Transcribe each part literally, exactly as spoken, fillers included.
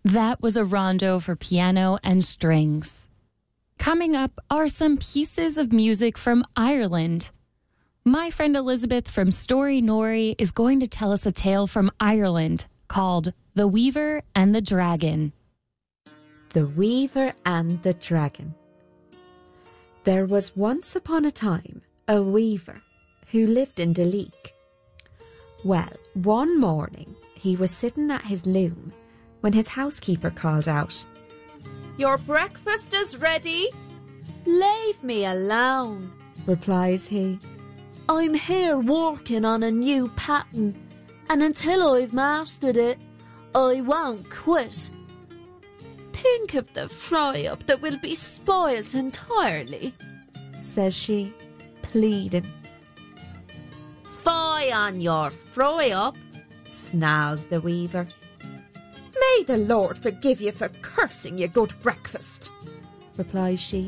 That was a rondo for piano and strings. Coming up are some pieces of music from Ireland. My friend Elizabeth from Story Nori is going to tell us a tale from Ireland called The Weaver and the Dragon. The Weaver and the Dragon. There was once upon a time a weaver who lived in Duleek. Well, one morning he was sitting at his loom when his housekeeper called out, "Your breakfast is ready." "Leave me alone," replies he. "I'm here working on a new pattern, and until I've mastered it, I won't quit." "Think of the fry-up that will be spoilt entirely," says she, pleading. "Fie on your fry-up," snarls the weaver. "May the Lord forgive you for cursing your good breakfast," replies she.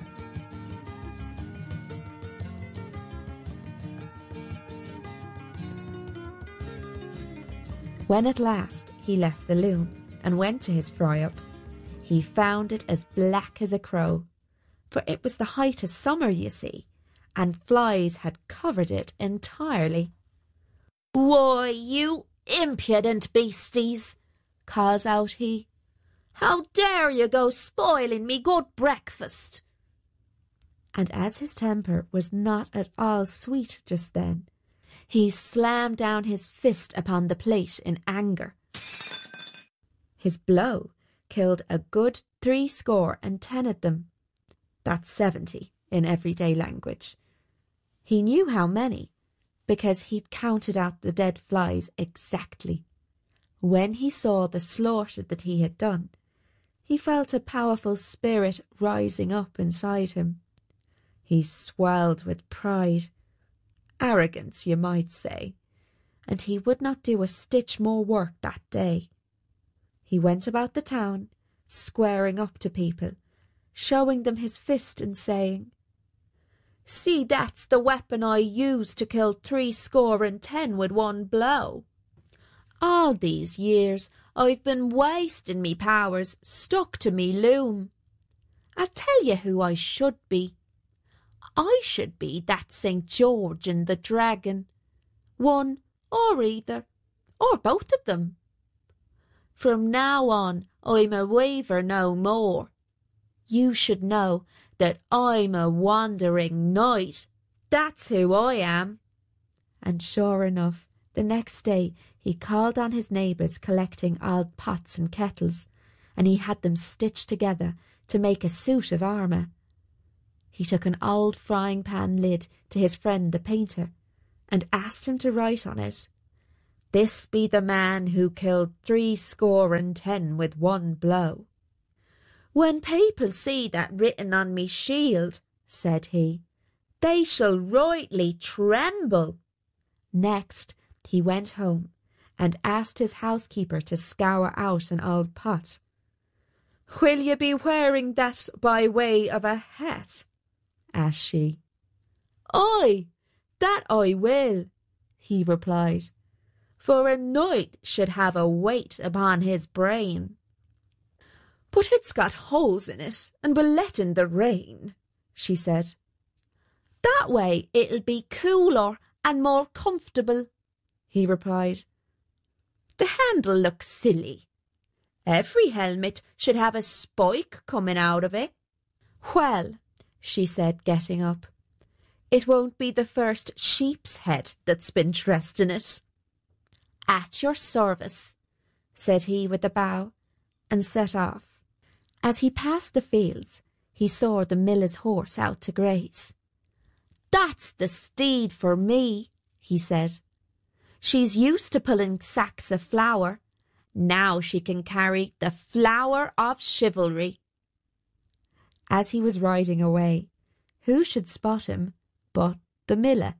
When at last he left the loom and went to his fry-up, he found it as black as a crow, for it was the height of summer, you see, and flies had covered it entirely. "Why, you impudent beasties," calls out he, "how dare you go spoiling me good breakfast?" And as his temper was not at all sweet just then, he slammed down his fist upon the plate in anger. His blow killed a good three score and ten of them. That's seventy in everyday language. He knew how many, because he'd counted out the dead flies exactly. When he saw the slaughter that he had done, he felt a powerful spirit rising up inside him. He swelled with pride, arrogance you might say, and he would not do a stitch more work that day. He went about the town, squaring up to people, showing them his fist and saying, "See, that's the weapon I used to kill three score and ten with one blow. All these years I've been wasting me powers stuck to me loom. I tell you who I should be. I should be that Saint George and the Dragon, one or either, or both of them. From now on I'm a weaver no more. You should know that I'm a wandering knight. That's who I am." And sure enough, the next day he called on his neighbours collecting old pots and kettles, and he had them stitched together to make a suit of armour. He took an old frying pan lid to his friend the painter, and asked him to write on it, "This be the man who killed three score and ten with one blow." "When people see that written on me shield," said he, "they shall rightly tremble." Next he went home and asked his housekeeper to scour out an old pot. "Will you be wearing that by way of a hat?" asked she. "Aye, that I will," he replied, "for a knight should have a weight upon his brain." "But it's got holes in it and will let in the rain," she said. "That way it'll be cooler and more comfortable," he replied. "The handle looks silly. Every helmet should have a spike coming out of it." "Well," she said, getting up, "it won't be the first sheep's head that's been dressed in it." "At your service," said he with a bow, and set off. As he passed the fields, he saw the miller's horse out to graze. "That's the steed for me," he said. "She's used to pulling sacks of flour. Now she can carry the flower of chivalry." As he was riding away, who should spot him but the miller?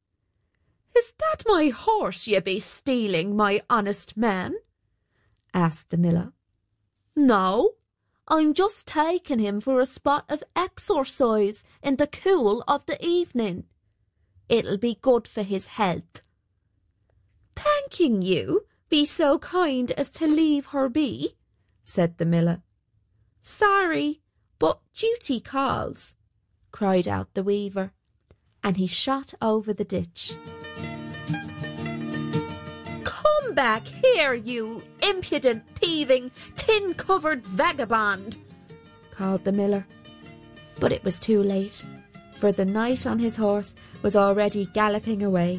"Is that my horse ye be stealing, my honest man?" asked the miller. "No, I'm just taking him for a spot of exercise in the cool of the evening. It'll be good for his health." "Thanking you, be so kind as to leave her be," said the miller. "Sorry, but duty calls," cried out the weaver, and he shot over the ditch. "Come back here, you impudent, thieving, tin-covered vagabond," called the miller. But it was too late, for the knight on his horse was already galloping away.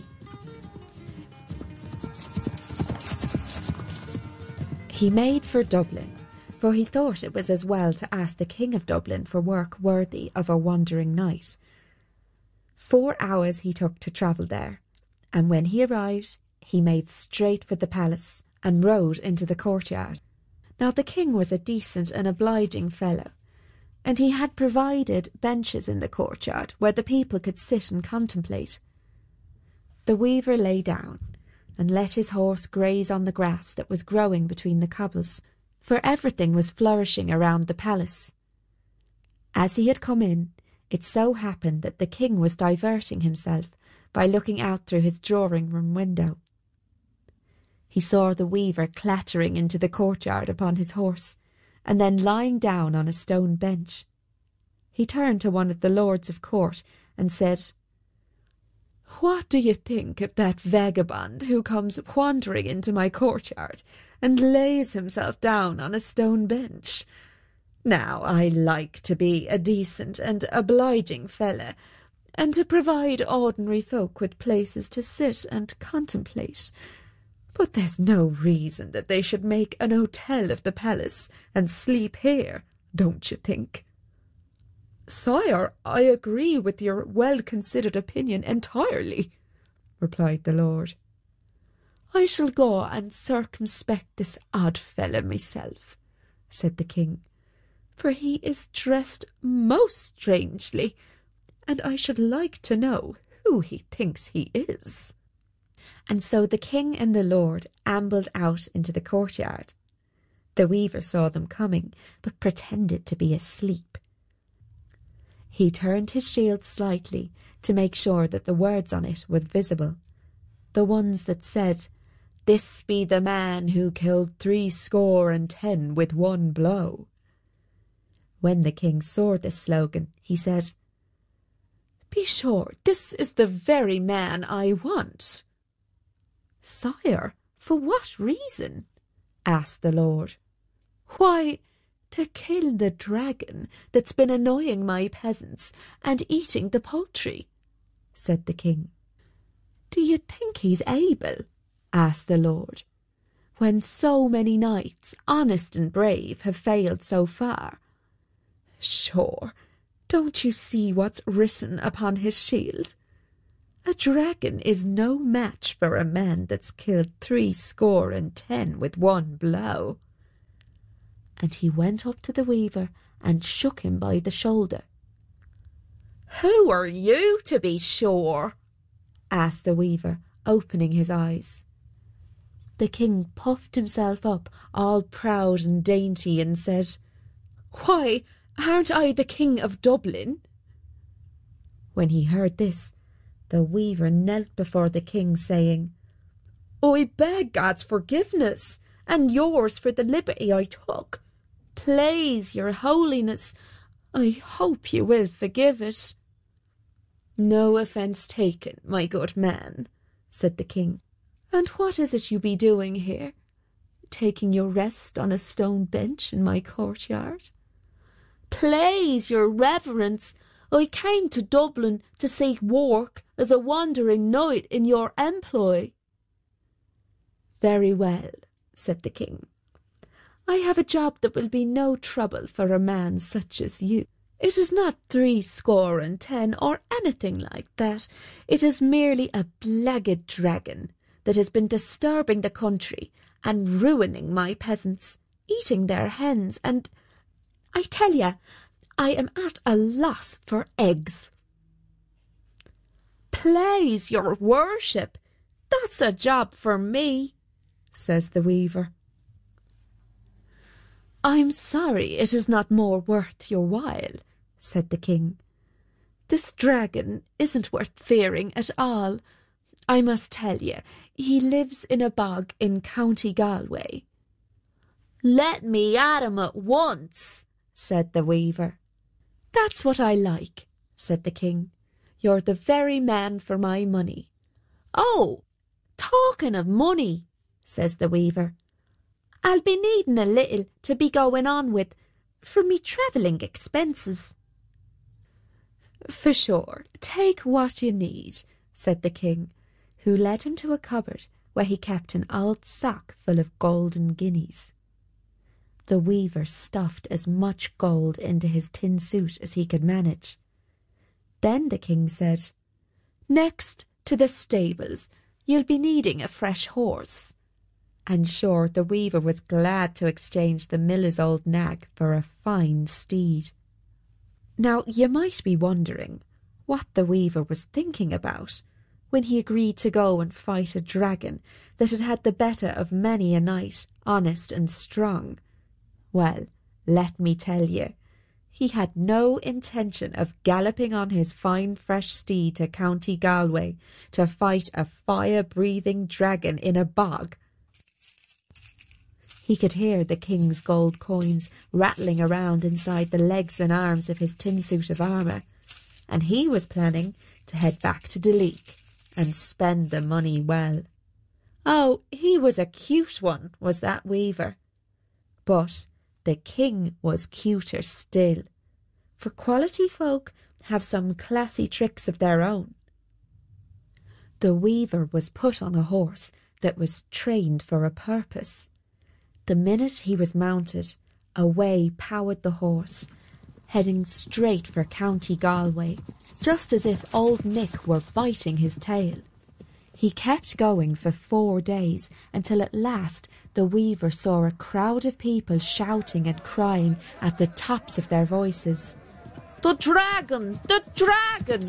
He made for Dublin, for he thought it was as well to ask the King of Dublin for work worthy of a wandering knight. Four hours he took to travel there, and when he arrived, he made straight for the palace and rode into the courtyard. Now the king was a decent and obliging fellow, and he had provided benches in the courtyard where the people could sit and contemplate. The weaver lay down and let his horse graze on the grass that was growing between the cobbles, for everything was flourishing around the palace. As he had come in, it so happened that the king was diverting himself by looking out through his drawing-room window. He saw the weaver clattering into the courtyard upon his horse, and then lying down on a stone bench. He turned to one of the lords of court and said, "What do you think of that vagabond who comes wandering into my courtyard and lays himself down on a stone bench? Now, I like to be a decent and obliging fella, and to provide ordinary folk with places to sit and contemplate. But there's no reason that they should make an hotel of the palace and sleep here, don't you think?" "Sire, I agree with your well-considered opinion entirely," replied the lord. "I shall go and circumspect this odd fellow myself," said the king, "for he is dressed most strangely, and I should like to know who he thinks he is." And so the king and the lord ambled out into the courtyard. The weaver saw them coming, but pretended to be asleep. He turned his shield slightly to make sure that the words on it were visible, the ones that said, "This be the man who killed three score and ten with one blow." When the king saw this slogan, he said, "Be sure this is the very man I want." "Sire, for what reason?" asked the lord. "Why, to kill the dragon that's been annoying my peasants and eating the poultry," said the king. "Do you think he's able?" asked the lord, "when so many knights, honest and brave, have failed so far? Sure, don't you see what's written upon his shield? A dragon is no match for a man that's killed three score and ten with one blow." And he went up to the weaver and shook him by the shoulder. "Who are you, to be sure?" asked the weaver, opening his eyes. The king puffed himself up, all proud and dainty, and said, "Why, aren't I the King of Dublin?" When he heard this, the weaver knelt before the king, saying, "I beg God's forgiveness, and yours for the liberty I took. Please, your holiness, I hope you will forgive it." "No offence taken, my good man," said the king. "And what is it you be doing here, taking your rest on a stone bench in my courtyard?" "Please, your reverence, I came to Dublin to seek work as a wandering knight in your employ." "Very well," said the king. "I have a job that will be no trouble for a man such as you. It is not three score and ten or anything like that. It is merely a blackguard dragon that has been disturbing the country and ruining my peasants, eating their hens, and I tell you, I am at a loss for eggs." "Please, your worship, that's a job for me," says the weaver. "I'm sorry it is not more worth your while," said the king. "This dragon isn't worth fearing at all. I must tell you, he lives in a bog in County Galway." "Let me at him at once," said the weaver. "That's what I like," said the king. "You're the very man for my money." "Oh, talking of money," says the weaver, "I'll be needing a little to be going on with for me travelling expenses." "For sure, take what you need," said the king, who led him to a cupboard where he kept an old sack full of golden guineas. The weaver stuffed as much gold into his tin suit as he could manage. Then the king said, "Next to the stables, you'll be needing a fresh horse." And sure, the weaver was glad to exchange the miller's old nag for a fine steed. Now, you might be wondering what the weaver was thinking about when he agreed to go and fight a dragon that had had the better of many a knight, honest and strong. Well, let me tell you, he had no intention of galloping on his fine fresh steed to County Galway to fight a fire-breathing dragon in a bog. He could hear the king's gold coins rattling around inside the legs and arms of his tin suit of armour, and he was planning to head back to Duleek and spend the money well. Oh, he was a cute one, was that weaver. But the king was cuter still, for quality folk have some classy tricks of their own. The weaver was put on a horse that was trained for a purpose. The minute he was mounted, away powered the horse, heading straight for County Galway, just as if Old Nick were biting his tail. He kept going for four days until at last the weaver saw a crowd of people shouting and crying at the tops of their voices, "The dragon! The dragon!"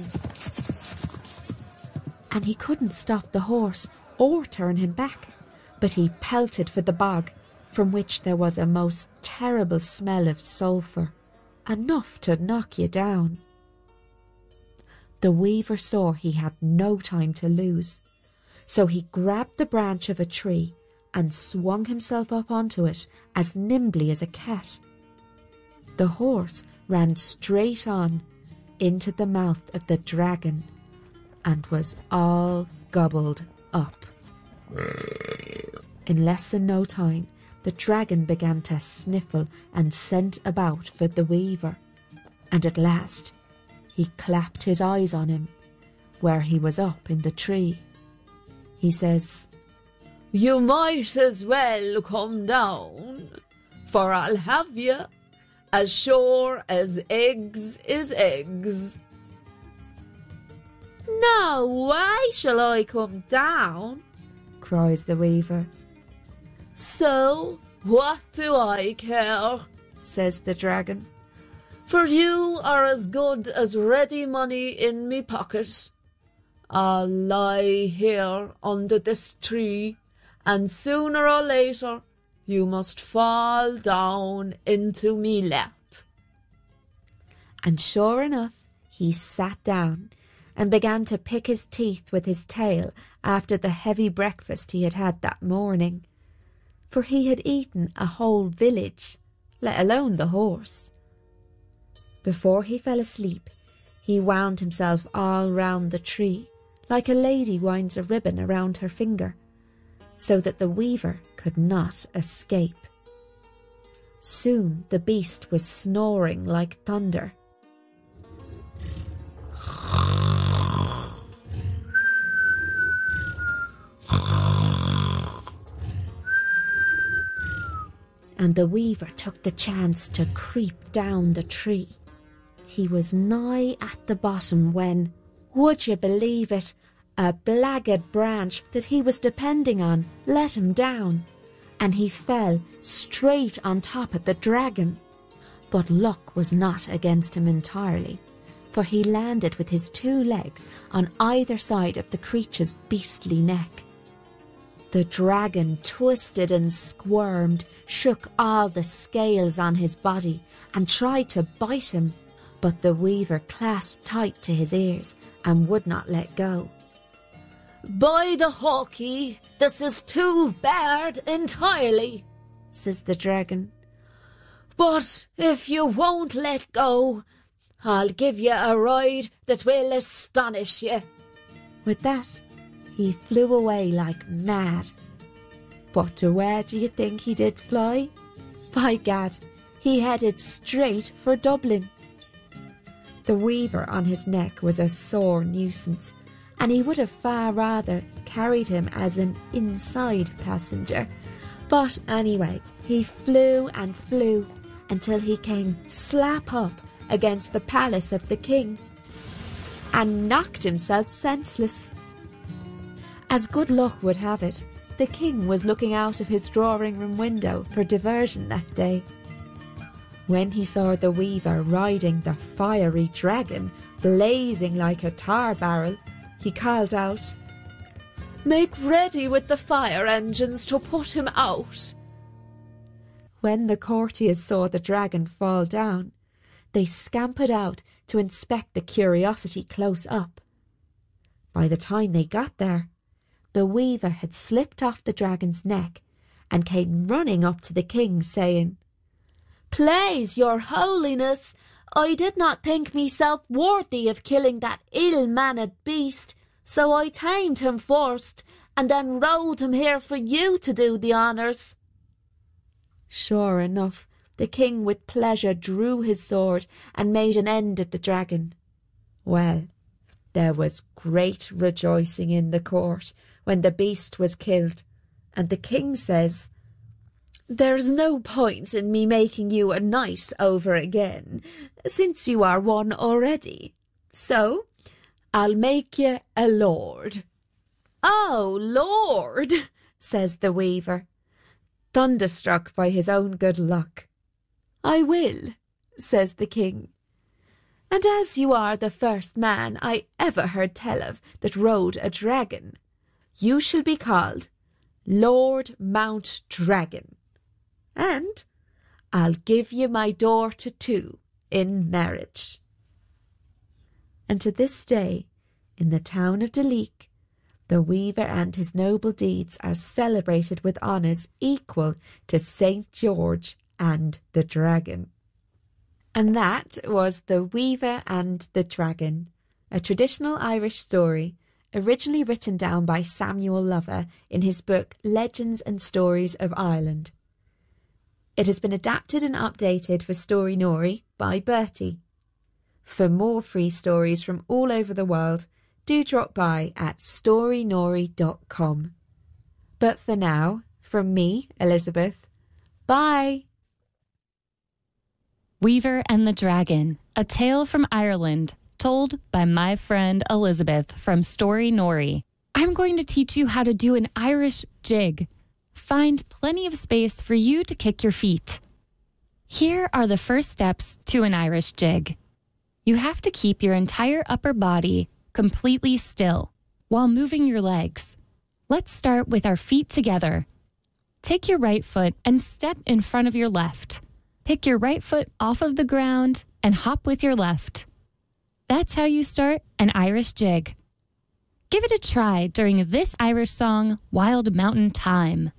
And he couldn't stop the horse or turn him back, but he pelted for the bog, from which there was a most terrible smell of sulphur, enough to knock you down. The weaver saw he had no time to lose, so he grabbed the branch of a tree and swung himself up onto it as nimbly as a cat. The horse ran straight on into the mouth of the dragon and was all gobbled up. In less than no time, the dragon began to sniffle and scent about for the weaver, and at last he clapped his eyes on him, where he was up in the tree. He says, "You might as well come down, for I'll have you as sure as eggs is eggs." "No, why shall I come down?" cries the weaver. "So what do I care?" says the dragon. "For you are as good as ready money in me pocket. I'll lie here under this tree, and sooner or later you must fall down into me lap." And sure enough, he sat down and began to pick his teeth with his tail after the heavy breakfast he had had that morning, for he had eaten a whole village, let alone the horse. Before he fell asleep, he wound himself all round the tree, like a lady winds a ribbon around her finger, so that the weaver could not escape. Soon the beast was snoring like thunder. And the weaver took the chance to creep down the tree. He was nigh at the bottom when, would you believe it, a blackguard branch that he was depending on let him down, and he fell straight on top of the dragon. But luck was not against him entirely, for he landed with his two legs on either side of the creature's beastly neck. The dragon twisted and squirmed, shook all the scales on his body, and tried to bite him, but the weaver clasped tight to his ears and would not let go. "By the hawkey, this is too bad entirely," says the dragon. "But if you won't let go, I'll give you a ride that will astonish you." With that, he flew away like mad. But to where do you think he did fly? By gad, he headed straight for Dublin. The weaver on his neck was a sore nuisance, and he would have far rather carried him as an inside passenger. But anyway, he flew and flew until he came slap up against the palace of the king and knocked himself senseless. As good luck would have it, the king was looking out of his drawing room window for diversion that day. When he saw the weaver riding the fiery dragon, blazing like a tar barrel, he called out, "Make ready with the fire engines to put him out." When the courtiers saw the dragon fall down, they scampered out to inspect the curiosity close up. By the time they got there, the weaver had slipped off the dragon's neck and came running up to the king, saying, "Please, your holiness, I did not think myself worthy of killing that ill-mannered beast, so I tamed him first and then rode him here for you to do the honours." Sure enough, the king with pleasure drew his sword and made an end of the dragon. Well, there was great rejoicing in the court when the beast was killed, and the king says, "There's no point in me making you a knight over again, since you are one already. So I'll make you a lord." "Oh, Lord," says the weaver, thunderstruck by his own good luck. "I will," says the king. "And as you are the first man I ever heard tell of that rode a dragon, you shall be called Lord Mount Dragon. And I'll give you my daughter too in marriage." And to this day, in the town of Duleek, the weaver and his noble deeds are celebrated with honours equal to Saint George and the dragon. And that was The Weaver and the Dragon, a traditional Irish story originally written down by Samuel Lover in his book Legends and Stories of Ireland. It has been adapted and updated for Storynory by Bertie. For more free stories from all over the world, do drop by at storynory dot com. But for now, from me, Elizabeth, bye! Weaver and the Dragon, a tale from Ireland, told by my friend Elizabeth from Storynory. I'm going to teach you how to do an Irish jig. Find plenty of space for you to kick your feet. Here are the first steps to an Irish jig. You have to keep your entire upper body completely still while moving your legs. Let's start with our feet together. Take your right foot and step in front of your left. Pick your right foot off of the ground and hop with your left. That's how you start an Irish jig. Give it a try during this Irish song, Wild Mountain Thyme.